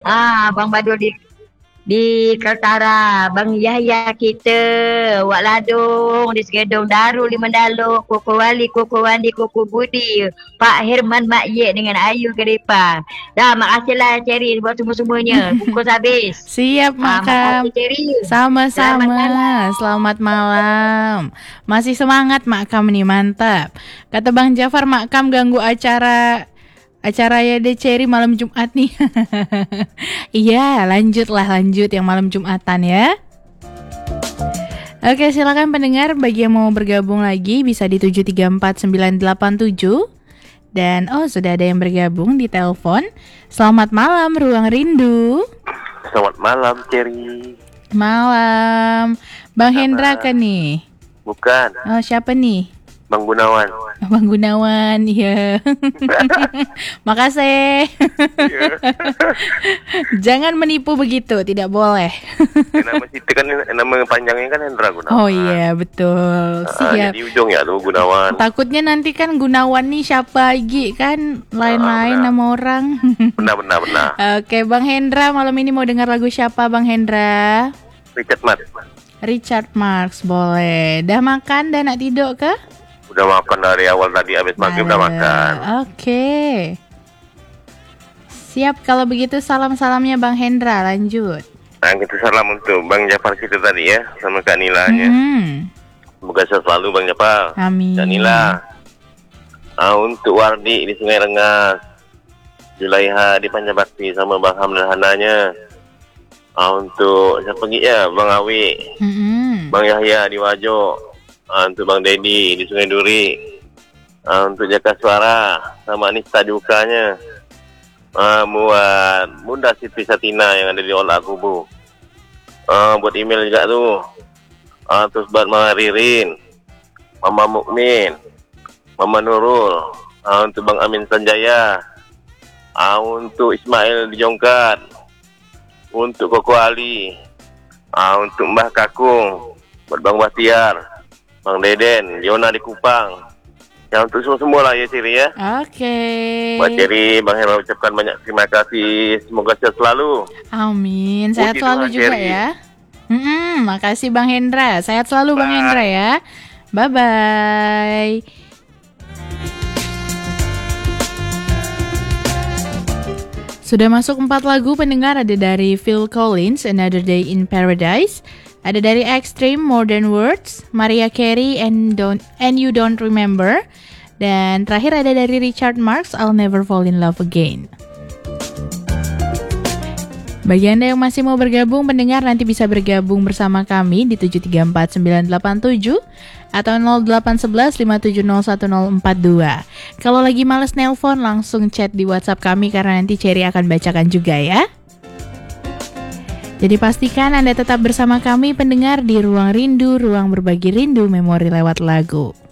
Bang Badul di Kaltara, Bang Yahya kita, Wak Ladung di Segedong, Darul di Mandalo, Koko Wali, Koko Wandi, Koko Budi, Pak Herman, Mak Ye dengan Ayu Kedepa. Dah, makasihlah Cherry buat semua-semuanya. Bungkus habis. Siap, Mak Kam. Makasih Cherry. Sama-sama. Selamat malam. Masih semangat, Mak Kam nih, mantap. Kata Bang Jafar, Mak Kam ganggu acara ya deh Cherry malam Jumat nih. Iya, lanjut yang malam Jumatan ya. Oke, silakan pendengar bagi yang mau bergabung lagi bisa di 734987. Dan sudah ada yang bergabung di telepon. Selamat malam Ruang Rindu. Selamat malam Cherry. Malam. Bang Hendra kan nih? Bukan. Oh, siapa nih? Bang Gunawan. Bang Gunawan, iya. Makasih. Jangan menipu begitu, tidak boleh. Nama situ kan, nama panjangnya kan Hendra Gunawan. Oh iya, betul. Siap. Di ujung ya lu Gunawan. Takutnya nanti kan Gunawan nih siapa lagi kan lain-lain nama orang. Benar. Oke, Bang Hendra malam ini mau dengar lagu siapa Bang Hendra? Richard Marx, boleh. Dah makan, dah nak tidur ke? Udah makan dari awal tadi, habis maghrib udah makan. Oke. Siap, kalau begitu salam-salamnya Bang Hendra, lanjut. Nah, kita salam untuk Bang Jafar kita tadi ya, sama Kak Nilanya. Semoga sehat selalu Bang Jafar. Amin. Kak Nila. Untuk Wardi di Sungai Rengas, Julaiha di Panjabakti sama Bang Ham dan Hananya. Untuk siapa lagi ya, Bang Awi, Bang Yahya di Wajo. Untuk Bang Dedi di Sungai Duri, untuk Jaka Suara sama Anissa di Ukanya, buat Bunda Siti Satina yang ada di Olah Kubu, buat email juga tuh, terus buat Mama Ririn, Mama Mukmin, Mama Nurul, untuk Bang Amin Sanjaya, untuk Ismail di Jongkat, untuk Koko Ali, untuk Mbah Kakung, buat Bang Bahtiar, Bang Deden, Yona di Kupang. Ya untuk semua lah ya Ciri ya. Oke. Buat Ciri, Bang Hera ucapkan banyak terima kasih. Semoga sehat selalu. Amin. Sehat selalu juga Ceri. Ya. Makasih Bang Hendra. Sehat selalu Bang Hendra ya. Bye-bye. Sudah masuk 4 lagu pendengar, ada dari Phil Collins, Another Day in Paradise. Ada dari Extreme, More Than Words, Mariah Carey, and You Don't Remember. Dan terakhir ada dari Richard Marx, I'll Never Fall in Love Again. Bagi Anda yang masih mau bergabung, pendengar nanti bisa bergabung bersama kami di 734987 atau 0811 5701042. Kalau lagi males nelpon, langsung chat di WhatsApp kami karena nanti Cherry akan bacakan juga ya. Jadi pastikan Anda tetap bersama kami pendengar di Ruang Rindu, ruang berbagi rindu memori lewat lagu.